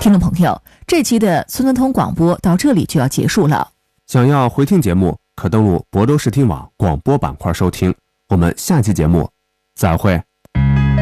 听众朋友，这期的村村通广播到这里就要结束了。 想要回听节目，可登录亳州视听网广播板块收听。我们下期节目再会。